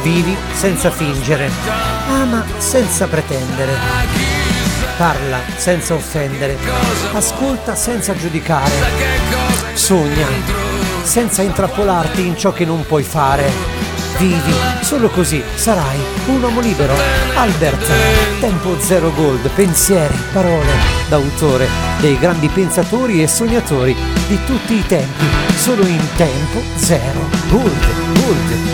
Vivi senza fingere, ama senza pretendere, parla senza offendere, ascolta senza giudicare, sogna senza intrappolarti in ciò che non puoi fare. Vivi, solo così sarai un uomo libero. Albert, Tempo Zero Gold, pensieri, parole d'autore dei grandi pensatori e sognatori di tutti i tempi, solo in Tempo Zero Gold.